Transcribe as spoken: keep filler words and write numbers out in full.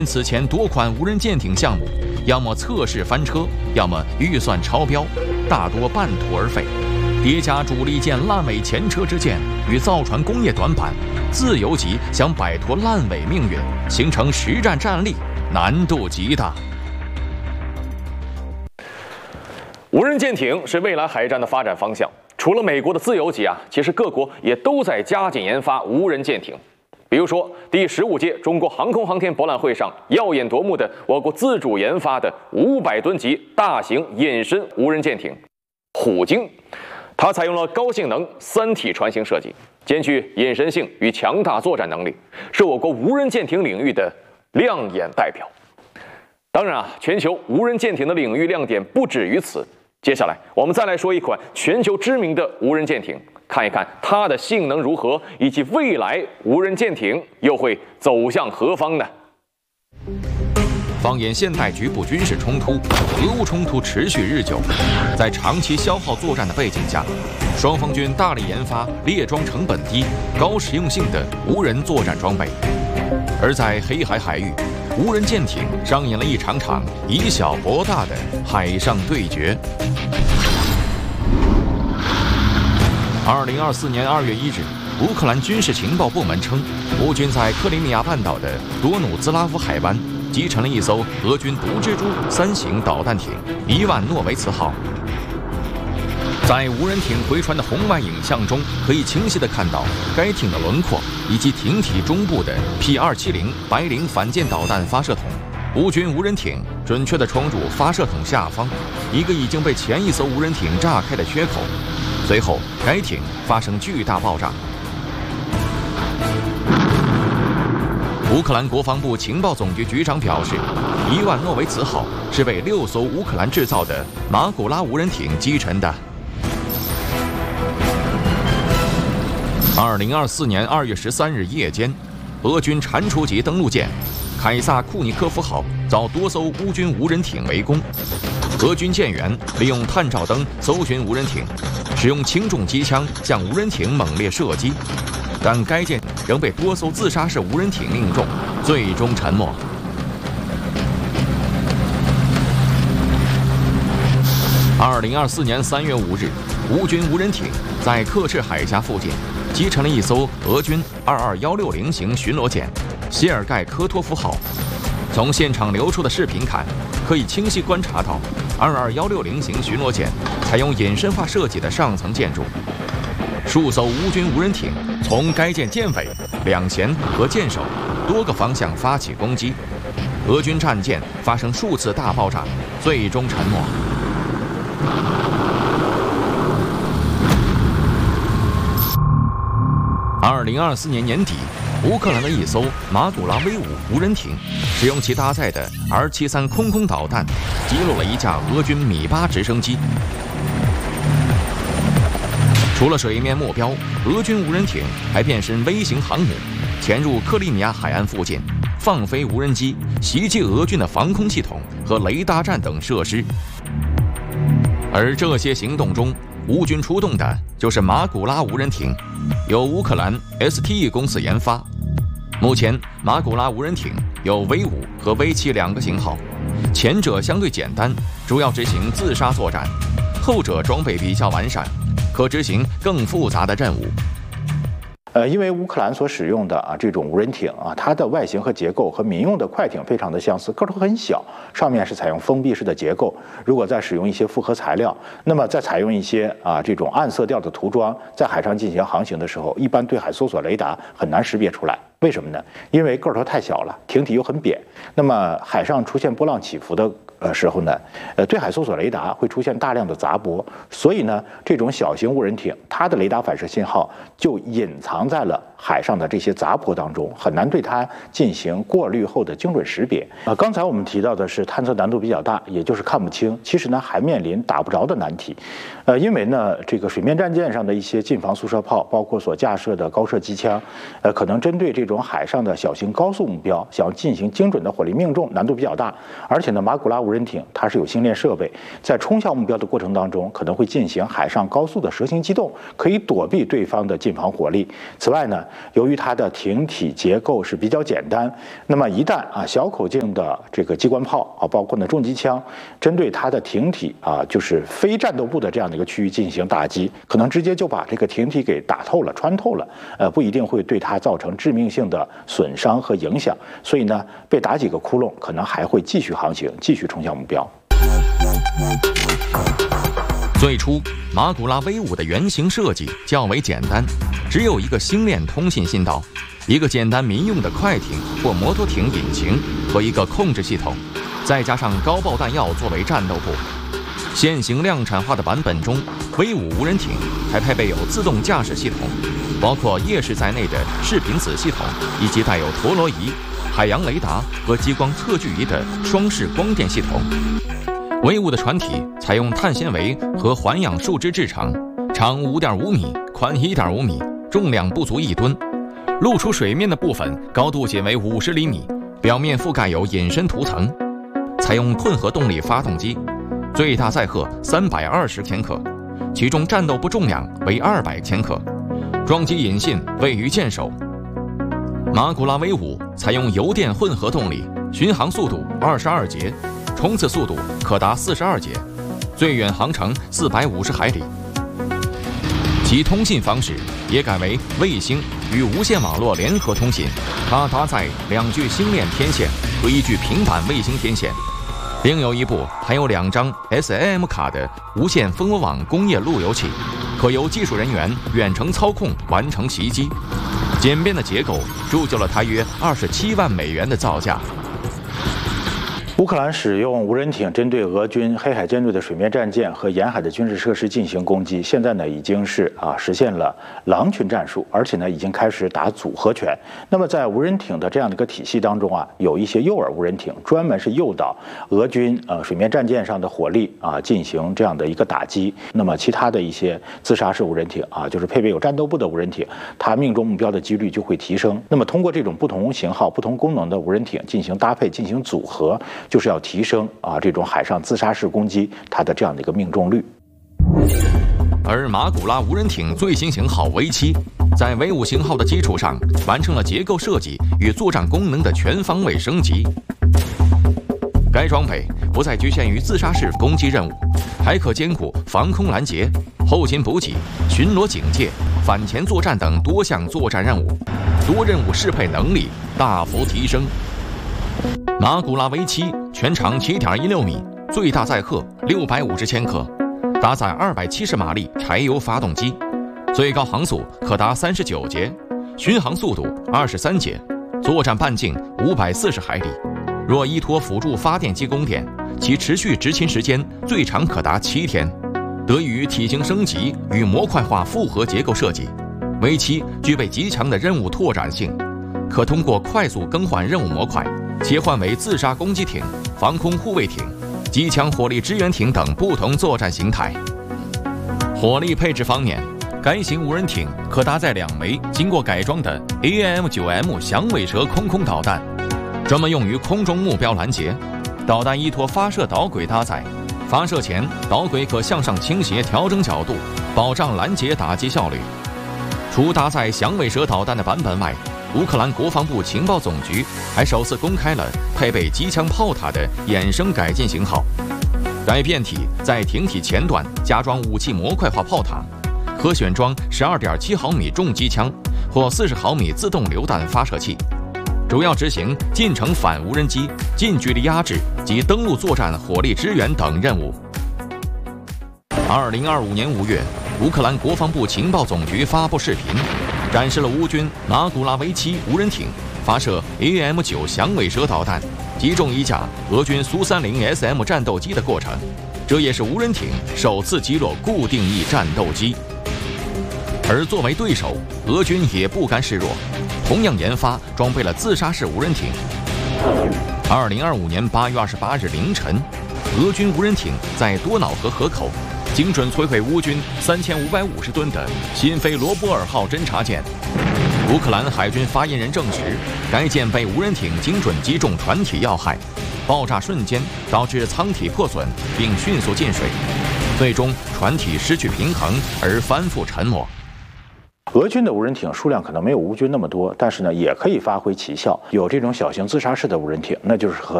此前多款无人舰艇项目，要么测试翻车，要么预算超标，大多半途而废。叠加主力舰烂尾前车之鉴与造船工业短板，自由级想摆脱烂尾命运，形成实战战力难度极大。 无人舰艇是未来海战的发展方向。除了美国的自由级啊，其实各国也都在加紧研发无人舰艇。比如说，第十五届中国航空航天博览会上耀眼夺目的我国自主研发的五百吨级大型隐身无人舰艇“虎鲸”，它采用了高性能三体船型设计，兼具隐身性与强大作战能力，是我国无人舰艇领域的亮眼代表。当然啊，全球无人舰艇的领域亮点不止于此。接下来，我们再来说一款全球知名的无人舰艇，看一看它的性能如何，以及未来无人舰艇又会走向何方呢？ 放眼现代局部军事冲突，俄乌冲突持续日久，在长期消耗作战的背景下，双方军大力研发列装成本低、高实用性的无人作战装备。而在黑海海域，无人舰艇上演了一场场以小博大的海上对决。二零二四年二月一日，乌克兰军事情报部门称，乌军在克里米亚半岛的多努兹拉夫海湾击沉了一艘俄军毒蜘蛛三型导弹艇“伊万诺维茨号”。在无人艇回传的红外影像中，可以清晰地看到该艇的轮廓以及艇体中部的 P 二七零白磷反舰导弹发射筒。乌军无人艇准确地冲入发射筒下方一个已经被前一艘无人艇炸开的缺口，随后该艇发生巨大爆炸。乌克兰国防部情报总局局长表示，伊万诺维茨号是被六艘乌克兰制造的马古拉无人艇击沉的。二零二四年二月十三日夜间，俄军蟾蜍级登陆舰凯撒库尼科夫号遭多艘乌军无人艇围攻，俄军舰员利用探照灯搜寻无人艇，使用轻重机枪向无人艇猛烈射击，但该舰仍被多艘自杀式无人艇命中，最终沉没。二零二四年三月五日，乌军无人艇在克赤海峡附近击沉了一艘俄军二二一六零型巡逻舰谢尔盖科托夫号。从现场流出的视频看，可以清晰观察到二二一六零型巡逻舰采用隐身化设计的上层建筑。数艘乌军无人艇从该舰舰尾、两舷和舰首多个方向发起攻击，俄军战舰发生数次大爆炸，最终沉没。二零二四年年底，乌克兰的一艘马古拉 V 五无人艇使用其搭载的 R 七三空空导弹击落了一架俄军米八直升机。除了水面目标，俄军无人艇还变身微型航母，潜入克里米亚海岸附近，放飞无人机，袭击俄军的防空系统和雷达站等设施。而这些行动中，乌军出动的就是马古拉无人艇，由乌克兰 S T E 公司研发。目前，马古拉无人艇有 V 五和 V 七两个型号，前者相对简单，主要执行自杀作战；后者装备比较完善，可执行更复杂的任务。 呃，因为乌克兰所使用的啊这种无人艇啊，它的外形和结构和民用的快艇非常的相似，个头很小，上面是采用封闭式的结构。如果再使用一些复合材料，那么再采用一些啊这种暗色调的涂装，在海上进行航行的时候，一般对海搜索雷达很难识别出来。为什么呢？因为个头太小了，艇体又很扁，那么海上出现波浪起伏的呃时候呢，呃对海搜索雷达会出现大量的杂波，所以呢，这种小型无人艇它的雷达反射信号就隐藏在了海上的这些杂波当中，很难对它进行过滤后的精准识别。啊，刚才我们提到的是探测难度比较大，也就是看不清，其实呢还面临打不着的难题。呃，因为呢这个水面战舰上的一些近防速射炮，包括所架设的高射机枪，呃可能针对这种种海上的小型高速目标，想要进行精准的火力命中，难度比较大。而且呢，马古拉无人艇它是有星链设备，在冲向目标的过程当中，可能会进行海上高速的蛇形机动，可以躲避对方的近防火力。此外呢，由于它的艇体结构是比较简单，那么一旦啊小口径的这个机关炮啊，包括呢重机枪，针对它的艇体啊，就是非战斗部的这样的一个区域进行打击，可能直接就把这个艇体给打透了、穿透了，呃，不一定会对它造成致命性的损伤和影响。所以呢，被打几个窟窿，可能还会继续航行，继续冲向目标。 最初，马古拉 V 五的原型设计较为简单，只有一个星链通信信道，一个简单民用的快艇或摩托艇引擎和一个控制系统，再加上高爆弹药作为战斗部。现行量产化的版本中 ，V 五无人艇还配备有自动驾驶系统，包括夜视在内的视频子系统，以及带有陀螺仪、海洋雷达和激光测距仪的双视光电系统。V 五的船体采用碳纤维和环氧树脂制成，长 五点五米，宽 一点五米，重量不足一吨。露出水面的部分高度仅为五十厘米，表面覆盖有隐身涂层。采用混合动力发动机，最大载荷三百二十千克，其中战斗部重量为二百千克。装机引信位于舰首。马古拉 V 五采用油电混合动力，巡航速度二十二节，冲刺速度可达四十二节，最远航程四百五十海里。其通信方式也改为卫星与无线网络联合通信，它搭载两具星链天线和一具平板卫星天线，另有一部含有两张 S A M 卡的无线蜂窝网工业路由器，可由技术人员远程操控完成袭击。简便的结构铸就了它约二十七万美元的造价。 乌克兰使用无人艇针对俄军黑海舰队的水面战舰和沿海的军事设施进行攻击，现在呢已经是啊实现了狼群战术，而且呢已经开始打组合拳。那么在无人艇的这样的一个体系当中啊，有一些诱饵无人艇，专门是诱导俄军呃水面战舰上的火力啊进行这样的一个打击。那么其他的一些自杀式无人艇啊，就是配备有战斗部的无人艇，它命中目标的几率就会提升。那么通过这种不同型号、不同功能的无人艇进行搭配、进行组合，就是要提升啊这种海上自杀式攻击它的这样的一个命中率。 而马古拉无人艇最新型号 V 七，在 V 五型号的基础上，完成了结构设计与作战功能的全方位升级。该装备不再局限于自杀式攻击任务，还可兼顾防空拦截、后勤补给、巡逻警戒、反潜作战等多项作战任务，多任务适配能力大幅提升。马古拉 V 七全长 七点一六米，最大载荷六百五十千克，搭载二百七十马力柴油发动机，最高航速可达三十九节，巡航速度二十三节，作战半径五百四十海里。若依托辅助发电机供电，其持续执勤时间最长可达七天。得益于体型升级与模块化复合结构设计， V 七具备极强的任务拓展性，可通过快速更换任务模块，切换为自杀攻击艇、防空护卫艇、机枪火力支援艇等不同作战形态。火力配置方面，该型无人艇可搭载两枚经过改装的 A M 九 M 响尾蛇空空导弹，专门用于空中目标拦截。导弹依托发射导轨搭载，发射前导轨可向上倾斜调整角度，保障拦截打击效率。除搭载响尾蛇导弹的版本外，乌克兰国防部情报总局还首次公开了配备机枪炮塔的衍生改进型号。该变体在艇体前段加装武器模块化炮塔，可选装 十二点七毫米重机枪或四十毫米自动榴弹发射器，主要执行近程反无人机、近距离压制及登陆作战火力支援等任务。二零二五年五月，乌克兰国防部情报总局发布视频，展示了乌军马古拉 V 七无人艇发射 A M 九 响尾蛇导弹击中一架俄军苏三零 S M 战斗机的过程，这也是无人艇首次击落固定翼战斗机。而作为对手，俄军也不甘示弱，同样研发装备了自杀式无人艇。二零二五年八月二十八日凌晨，俄军无人艇在多瑙河河口精准摧毁乌军三千五百五十吨的新飞罗波尔号侦察舰。 乌克兰海军发言人证实，该舰被无人艇精准击中船体要害，爆炸瞬间导致舱体破损并迅速进水，最终船体失去平衡而翻覆沉没。 俄军的无人艇数量可能没有乌军那么多，但是呢，也可以发挥奇效。有这种小型自杀式的无人艇，那就是和